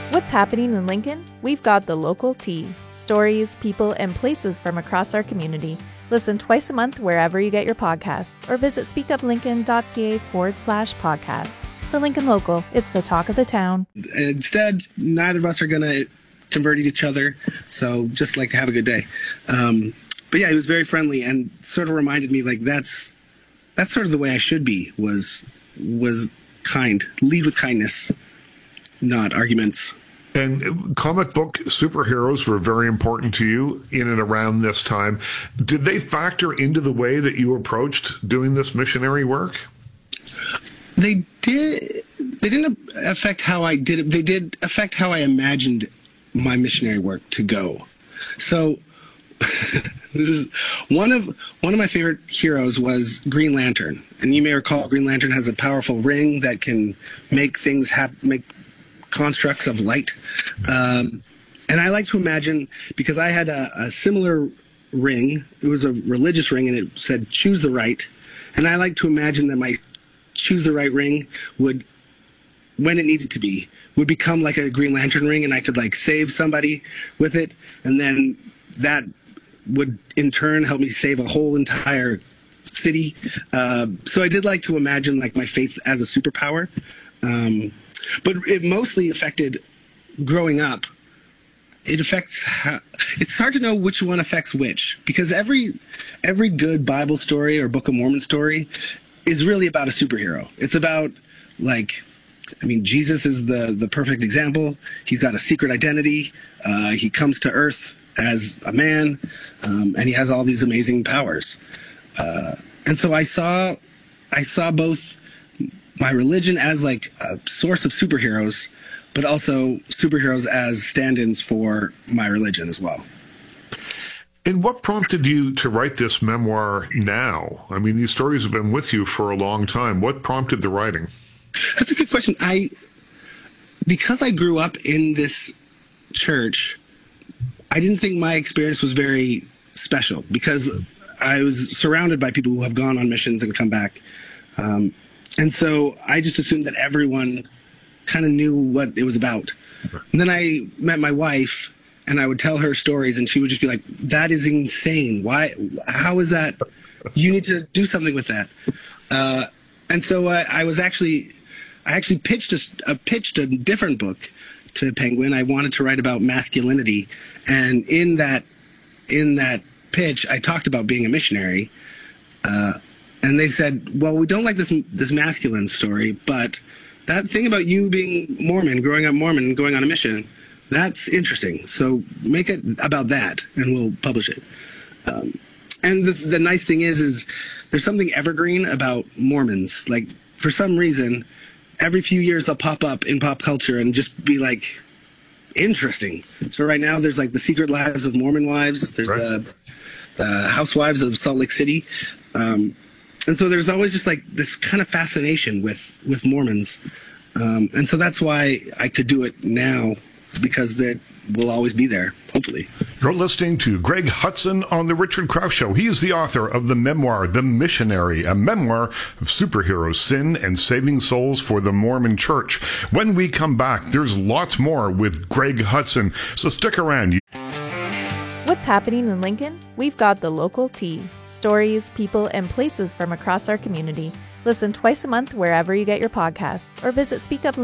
What's happening in Lincoln? We've got the local tea. Stories, people, and places from across our community. Listen twice a month wherever you get your podcasts or visit speakuplincoln.ca/podcast. The Lincoln Local, it's the talk of the town. Instead, neither of us are going to convert each other, so just like have a good day. But yeah, he was very friendly and sort of reminded me like that's sort of the way I should be, was kind. Lead with kindness, not arguments. And comic book superheroes were very important to you in and around this time. Did they factor into the way that you approached doing this missionary work? They did. They didn't affect how I did it. They did affect how I imagined my missionary work to go. So this is one of my favorite heroes was Green Lantern. And you may recall Green Lantern has a powerful ring that can make things make constructs of light. And I like to imagine, because I had a similar ring, it was a religious ring and it said choose the right. And I like to imagine that my choose the right ring would, when it needed to be, would become like a Green Lantern ring, and I could like save somebody with it. And then that would in turn help me save a whole entire city. So I did like to imagine like my faith as a superpower. But it mostly affected growing up. It affects it's hard to know which one affects which, because every good Bible story or Book of Mormon story is really about a superhero. It's about Jesus is the perfect example. He's got a secret identity. He comes to Earth as a man, and he has all these amazing powers. And so I saw both my religion as like a source of superheroes, but also superheroes as stand-ins for my religion as well. And what prompted you to write this memoir now? I mean, these stories have been with you for a long time. What prompted the writing? That's a good question. Because I grew up in this church, I didn't think my experience was very special, because I was surrounded by people who have gone on missions and come back. And so I just assumed that everyone kind of knew what it was about. And then I met my wife, and I would tell her stories, and she would just be like, that is insane. Why? How is that? You need to do something with that. And so I actually pitched a different book to Penguin. I wanted to write about masculinity. And in that pitch, I talked about being a missionary. And they said, well, we don't like this masculine story, but that thing about you being Mormon, growing up Mormon and going on a mission, that's interesting. So make it about that, and we'll publish it. And the nice thing is there's something evergreen about Mormons. Like, for some reason, every few years they'll pop up in pop culture and just be like interesting. So right now there's like the Secret Lives of Mormon Wives. There's the Housewives of Salt Lake City. And so there's always just like this kind of fascination with Mormons. And so that's why I could do it now, because that will always be there, hopefully. You're listening to Greg Hutson on The Richard Crouse Show. He is the author of the memoir, The Missionary, a memoir of superheroes, sin, and saving souls for the Mormon Church. When we come back, there's lots more with Greg Hutson, so stick around. What's happening in Lincoln? We've got the local tea. Stories, people, and places from across our community. Listen twice a month wherever you get your podcasts or visit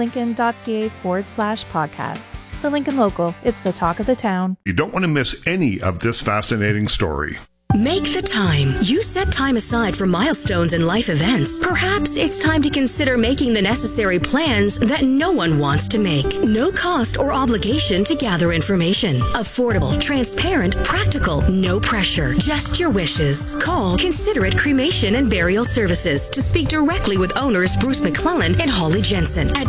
speakuplincoln.ca/podcast. The Lincoln Local, it's the talk of the town. You don't want to miss any of this fascinating story. Make the time. You set time aside for milestones and life events. Perhaps it's time to consider making the necessary plans that no one wants to make. No cost or obligation to gather information. Affordable, transparent, practical, no pressure. Just your wishes. Call Considerate Cremation and Burial Services to speak directly with owners Bruce McClellan and Holly Jensen at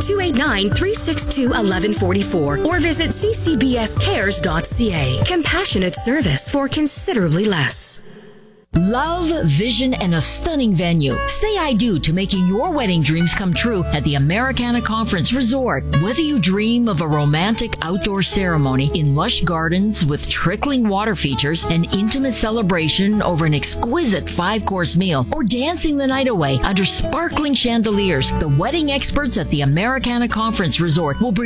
289-362-1144 or visit ccbscares.ca. Compassionate service for considerably less. Love, vision, and a stunning venue. Say I do to making your wedding dreams come true at the Americana Conference Resort. Whether you dream of a romantic outdoor ceremony in lush gardens with trickling water features, an intimate celebration over an exquisite 5-course meal, or dancing the night away under sparkling chandeliers, the wedding experts at the Americana Conference Resort will bring